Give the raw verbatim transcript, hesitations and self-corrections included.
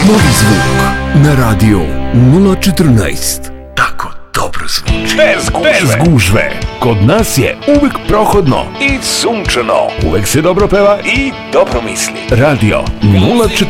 Novi zvuk na radio nula četrnaest. Tako dobro zvuči. Bez gužve. Bez gužve. Kod nas je uvijek prohodno i sunčano. Uvijek se dobro peva i dobro misli. Radio nula četrnaest.